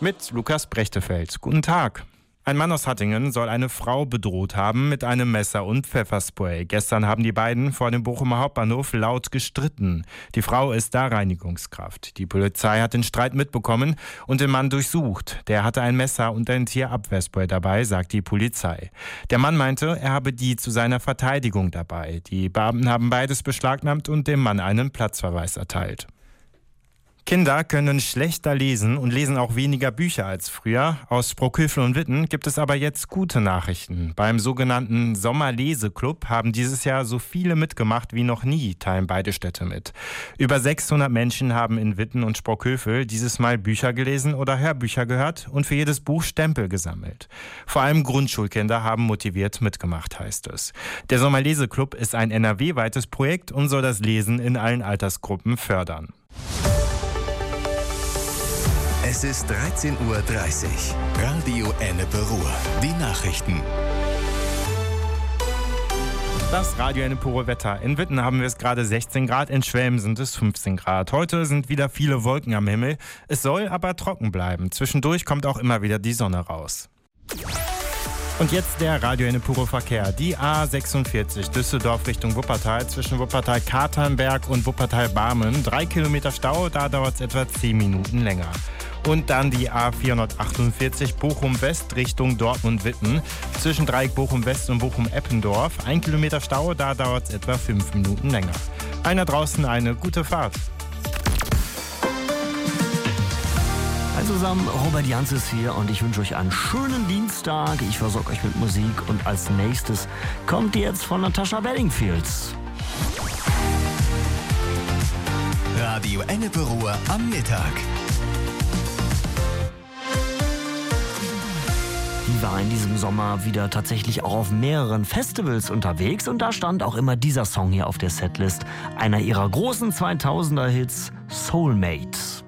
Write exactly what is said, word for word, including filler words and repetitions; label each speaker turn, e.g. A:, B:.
A: Mit Lukas Brechtefeld. Guten Tag. Ein Mann aus Hattingen soll eine Frau bedroht haben mit einem Messer und Pfefferspray. Gestern haben die beiden vor dem Bochumer Hauptbahnhof laut gestritten. Die Frau ist da Reinigungskraft. Die Polizei hat den Streit mitbekommen und den Mann durchsucht. Der hatte ein Messer und ein Tierabwehrspray dabei, sagt die Polizei. Der Mann meinte, er habe die zu seiner Verteidigung dabei. Die Beamten haben beides beschlagnahmt und dem Mann einen Platzverweis erteilt. Kinder können schlechter lesen und lesen auch weniger Bücher als früher. Aus Sprockhövel und Witten gibt es aber jetzt gute Nachrichten. Beim sogenannten Sommerleseklub haben dieses Jahr so viele mitgemacht wie noch nie, teilen beide Städte mit. Über sechshundert Menschen haben in Witten und Sprockhövel dieses Mal Bücher gelesen oder Hörbücher gehört und für jedes Buch Stempel gesammelt. Vor allem Grundschulkinder haben motiviert mitgemacht, heißt es. Der Sommerleseklub ist ein N R W-weites Projekt und soll das Lesen in allen Altersgruppen fördern.
B: Es ist dreizehn Uhr dreißig. Radio Ennepe Ruhr. Die Nachrichten.
A: Das Radio Ennepe Ruhr Wetter. In Witten haben wir es gerade sechzehn Grad, in Schwelm sind es fünfzehn Grad. Heute sind wieder viele Wolken am Himmel. Es soll aber trocken bleiben. Zwischendurch kommt auch immer wieder die Sonne raus. Und jetzt der Radio Ennepe Ruhr Verkehr. Die A sechsundvierzig Düsseldorf Richtung Wuppertal zwischen Wuppertal-Katernberg und Wuppertal-Barmen. Drei Kilometer Stau, da dauert es etwa zehn Minuten länger. Und dann die A vierhundertachtundvierzig Bochum-West Richtung Dortmund-Witten. Zwischen Dreieck Bochum-West und Bochum-Eppendorf. Ein Kilometer Stau, da dauert es etwa fünf Minuten länger. Einer draußen, eine gute Fahrt.
C: Hi zusammen, Robert Janzes hier und ich wünsche euch einen schönen Dienstag. Ich versorge euch mit Musik und als nächstes kommt jetzt von Natascha Bedingfields.
B: Radio Ennepe Ruhr am Mittag.
C: Die war in diesem Sommer wieder tatsächlich auch auf mehreren Festivals unterwegs und da stand auch immer dieser Song hier auf der Setlist, einer ihrer großen zweitausender Hits, Soulmate.